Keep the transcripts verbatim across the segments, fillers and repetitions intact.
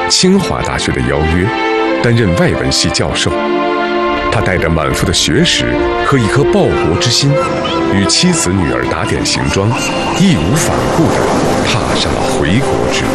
清华大学的邀约，担任外文系教授。他带着满腹的学识和一颗报国之心，与妻子女儿打点行装，义无反顾地踏上了回国之路。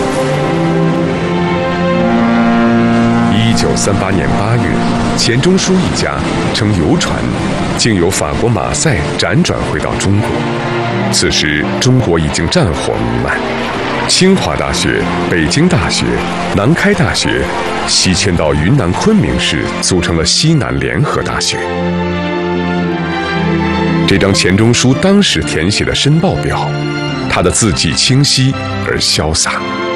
一九三八年八月，钱钟书一家乘游船，经由法国马赛辗转回到中国。此时，中国已经战火弥漫，清华大学、北京大学、南开大学西迁到云南昆明市，组成了西南联合大学。这张钱钟书当时填写的申报表，他的字迹清晰而潇洒。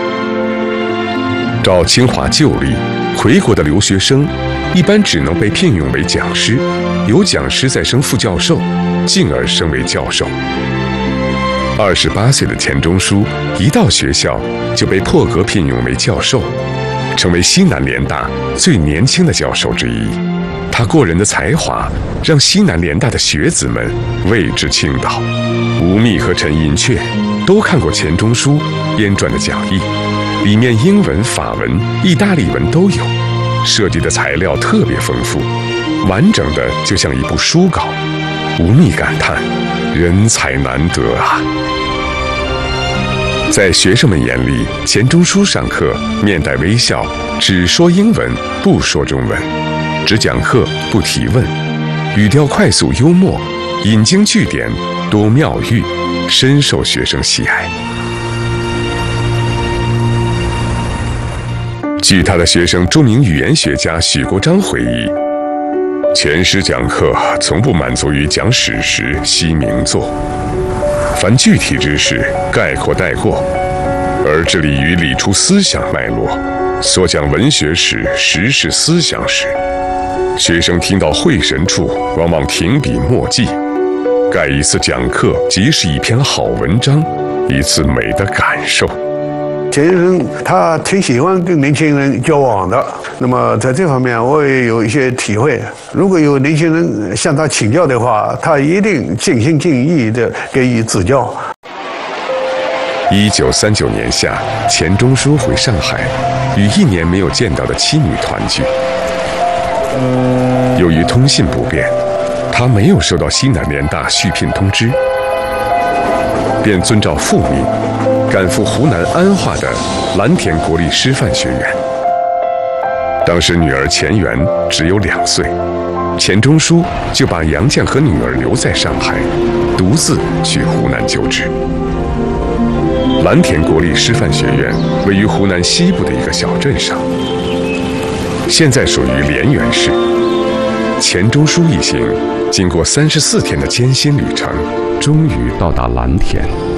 照清华旧例，回国的留学生一般只能被聘用为讲师，由讲师再升副教授，进而升为教授。二十八岁的钱钟书一到学校就被破格聘用为教授，成为西南联大最年轻的教授之一。他过人的才华让西南联大的学子们为之倾倒。吴宓和陈寅恪都看过钱钟书编撰的讲义，里面英文、法文、意大利文都有，设计的材料特别丰富，完整的就像一部书稿。吴宓感叹：人才难得啊！在学生们眼里，钱钟书上课面带微笑，只说英文不说中文，只讲课不提问，语调快速幽默，引经据典，多妙语，深受学生喜爱。据他的学生著名语言学家许国璋回忆，钱师讲课从不满足于讲史实、析名作，凡具体知识概括带过，而致力于理出思想脉络。所讲文学史、时事思想史，学生听到会神处，往往停笔墨记。盖一次讲课即是一篇好文章，一次美的感受。 钱先生他挺喜欢跟年轻人交往的，那么在这方面我也有一些体会。如果有年轻人向他请教的话，他一定尽心尽意地给予指教。 一九三九年夏，钱钟书回上海，与一年没有见到的妻女团聚。由于通信不便，他没有收到西南联大续聘通知，便遵照父命赶赴湖南安化的蓝田国立师范学院。当时女儿钱媛只有两岁，钱钟书就把杨绛和女儿留在上海，独自去湖南就职。蓝田国立师范学院位于湖南西部的一个小镇上，现在属于涟源市。钱钟书一行经过三十四天的艰辛旅程，终于到达蓝田。